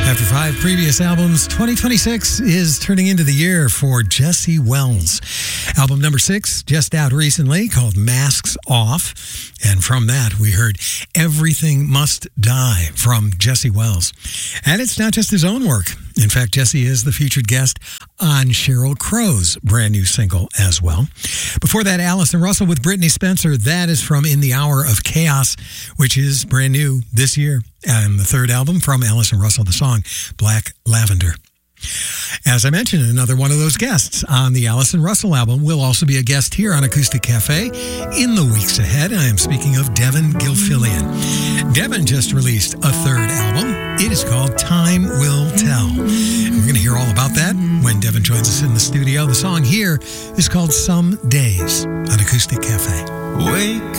After 5 previous albums, 2026 is turning into the year for Jesse Wells. Album number 6, just out recently, called Masks Off. And from that, we heard Everything Must Die from Jesse Wells. And it's not just his own work. In fact, Jesse is the featured guest on Sheryl Crow's brand new single as well. Before that, Allison Russell with Brittany Spencer. That is from In the Hour of Chaos, which is brand new this year. And the third album from Allison Russell, the song Black Lavender. As I mentioned, another one of those guests on the Allison Russell album will also be a guest here on Acoustic Cafe in the weeks ahead. I am speaking of Devin Gilfillian. Devin just released a third album. It is called Time Will Tell. And we're going to hear all about that when Devin joins us in the studio. The song here is called Some Days on Acoustic Cafe. Wake